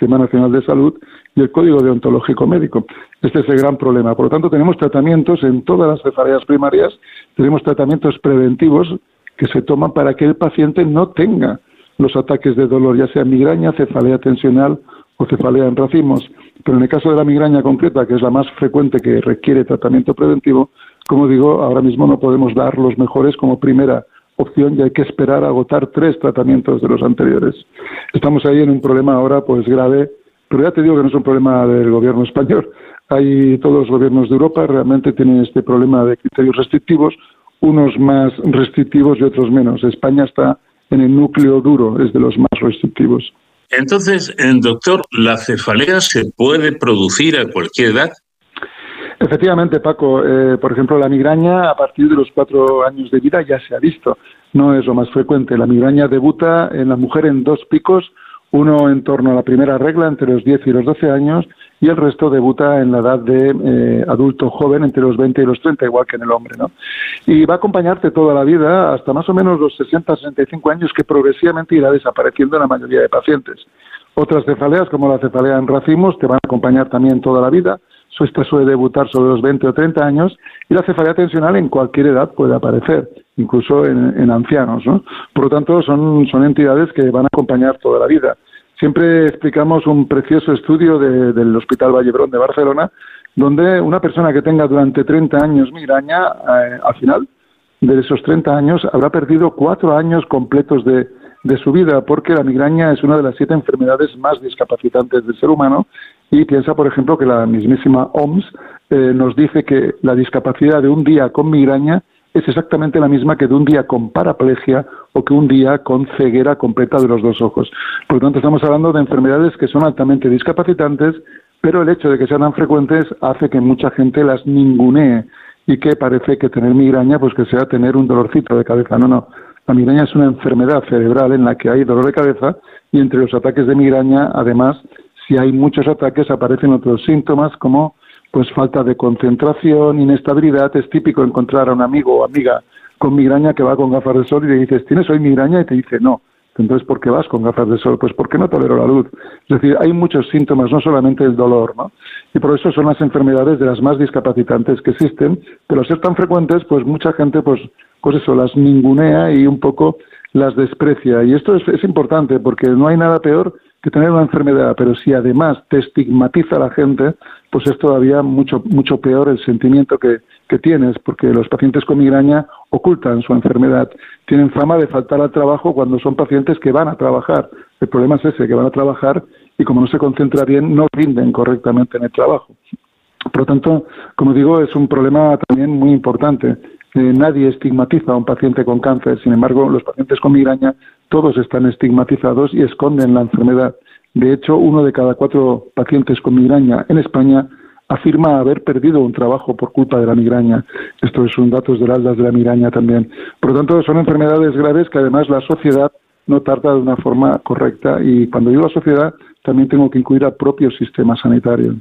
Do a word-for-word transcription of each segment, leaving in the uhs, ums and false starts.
Sistema Nacional de Salud y el Código Deontológico Médico. Este es el gran problema. Por lo tanto, tenemos tratamientos en todas las cefaleas primarias, tenemos tratamientos preventivos que se toman para que el paciente no tenga los ataques de dolor, ya sea migraña, cefalea tensional o cefalea en racimos. Pero en el caso de la migraña concreta, que es la más frecuente que requiere tratamiento preventivo, como digo, ahora mismo no podemos dar los mejores como primera opción y hay que esperar a agotar tres tratamientos de los anteriores. Estamos ahí en un problema ahora pues grave, pero ya te digo que no es un problema del gobierno español. Hay todos los gobiernos de Europa realmente tienen este problema de criterios restrictivos, unos más restrictivos y otros menos. España está en el núcleo duro, es de los más restrictivos. Entonces, doctor, ¿la cefalea se puede producir a cualquier edad? Efectivamente, Paco. Eh, por ejemplo, la migraña a partir de los cuatro años de vida ya se ha visto. No es lo más frecuente. La migraña debuta en la mujer en dos picos, uno en torno a la primera regla entre los diez y los doce años y el resto debuta en la edad de eh, adulto joven entre los veinte y los treinta, igual que en el hombre, ¿no? Y va a acompañarte toda la vida hasta más o menos los sesenta, sesenta y cinco años, que progresivamente irá desapareciendo en la mayoría de pacientes. Otras cefaleas, como la cefalea en racimos, te van a acompañar también toda la vida. Esta suele debutar sobre los veinte o treinta años y la cefalea tensional en cualquier edad puede aparecer, incluso en, en ancianos, ¿no? Por lo tanto, son, son entidades que van a acompañar toda la vida. Siempre explicamos un precioso estudio de, del Hospital Vallebrón de Barcelona, donde una persona que tenga durante treinta años migraña, eh, al final de esos treinta años, habrá perdido cuatro años completos de, de su vida, porque la migraña es una de las siete enfermedades más discapacitantes del ser humano. Y piensa, por ejemplo, que la mismísima O M S eh, nos dice que la discapacidad de un día con migraña es exactamente la misma que de un día con paraplegia o que un día con ceguera completa de los dos ojos. Por lo tanto, estamos hablando de enfermedades que son altamente discapacitantes, pero el hecho de que sean tan frecuentes hace que mucha gente las ningunee y que parece que tener migraña pues que sea tener un dolorcito de cabeza. No, no. La migraña es una enfermedad cerebral en la que hay dolor de cabeza y entre los ataques de migraña, además, si hay muchos ataques, aparecen otros síntomas como pues falta de concentración, inestabilidad. Es típico encontrar a un amigo o amiga con migraña que va con gafas de sol y le dices, ¿tienes hoy migraña? Y te dice, no. Entonces, ¿por qué vas con gafas de sol? Pues porque no tolero la luz. Es decir, hay muchos síntomas, no solamente el dolor, ¿no? Y por eso son las enfermedades de las más discapacitantes que existen, pero al ser tan frecuentes, pues mucha gente, pues, pues eso, las ningunea y un poco las desprecia. Y esto es, es importante porque no hay nada peor que tener una enfermedad, pero si además te estigmatiza a la gente, pues es todavía mucho mucho peor el sentimiento que, que tienes, porque los pacientes con migraña ocultan su enfermedad. Tienen fama de faltar al trabajo cuando son pacientes que van a trabajar. El problema es ese, que van a trabajar y como no se concentra bien, no rinden correctamente en el trabajo. Por lo tanto, como digo, es un problema también muy importante. Eh, nadie estigmatiza a un paciente con cáncer, sin embargo, los pacientes con migraña todos están estigmatizados y esconden la enfermedad. De hecho, uno de cada cuatro pacientes con migraña en España afirma haber perdido un trabajo por culpa de la migraña. Estos son datos del Atlas de la migraña también. Por lo tanto, son enfermedades graves que además la sociedad no trata de una forma correcta. Y cuando digo la sociedad, también tengo que incluir al propio sistema sanitario.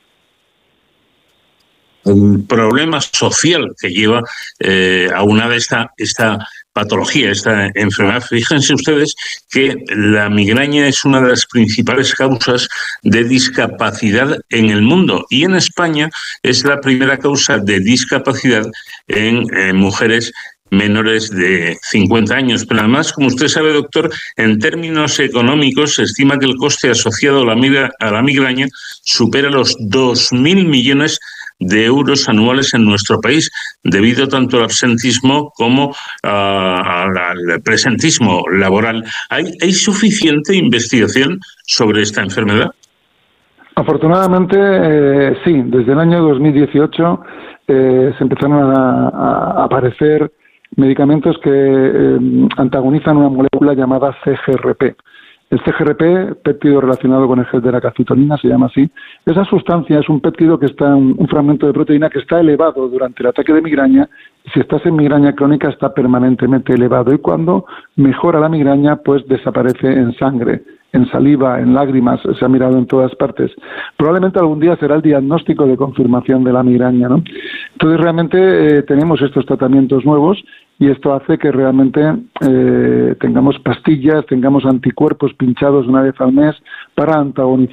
Un problema social que lleva eh, aunada esta, esta patología, esta enfermedad. Fíjense ustedes que la migraña es una de las principales causas de discapacidad en el mundo y en España es la primera causa de discapacidad en eh, mujeres menores de cincuenta años. Pero además, como usted sabe, doctor, en términos económicos se estima que el coste asociado a la, migra- a la migraña supera los dos mil millones de euros anuales en nuestro país, debido tanto al absentismo como uh, al presentismo laboral. ¿Hay, ¿Hay suficiente investigación sobre esta enfermedad? Afortunadamente, eh, sí. Desde el año dos mil dieciocho eh, se empezaron a, a aparecer medicamentos que eh, antagonizan una molécula llamada C G R P. El C G R P, péptido relacionado con el gel de la calcitonina, se llama así. Esa sustancia es un péptido que está, un, un fragmento de proteína que está elevado durante el ataque de migraña. Y si estás en migraña crónica, está permanentemente elevado. Y cuando mejora la migraña, pues desaparece en sangre, en saliva, en lágrimas. Se ha mirado en todas partes. Probablemente algún día será el diagnóstico de confirmación de la migraña, ¿no? Entonces, realmente eh, tenemos estos tratamientos nuevos. Y esto hace que realmente eh, tengamos pastillas, tengamos anticuerpos pinchados una vez al mes para antagonizar